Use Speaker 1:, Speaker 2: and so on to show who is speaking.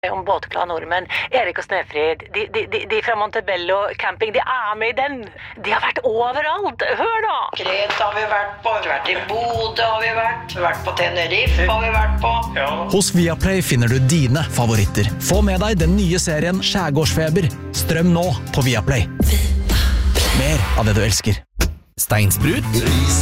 Speaker 1: Om båtglade nordmenn, Erik og Snøfrid, de fra Montebello camping, de med I den. De har vært overalt, hør da!
Speaker 2: Kreta har vi vært på, vi har vært I Bodø har vi vært på Tenerife har vi vært på.
Speaker 3: Ja.
Speaker 4: Hos Viaplay finner du dine favoritter. Få med deg den nye serien Skjærgårdsfeber. Strøm nå på Viaplay. Mer av det du elsker.
Speaker 5: Steinsprut